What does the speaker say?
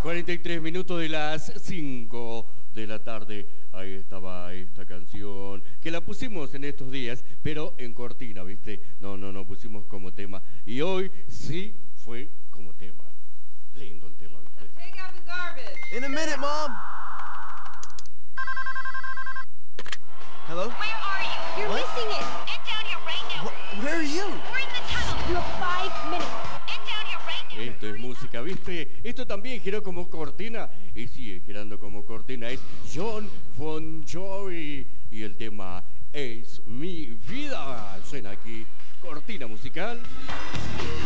43 minutos de las 5 de la tarde. Ahí estaba esta canción, que la pusimos en estos días, pero en cortina, ¿viste? No pusimos como tema. Y hoy sí fue como tema. Lindo el tema, ¿viste? Take out the garbage. In a minute, Mom. Hello? Where are you? You're What? missing it. Get down here right now. Where are you? We're in the tunnel. You have 5 minutes. Get down here right now. Esto es música, ¿viste? Esto también giró como cortina y sigue girando como cortina. Es Jon Bon Jovi y el tema Es mi vida. Suena aquí, cortina musical.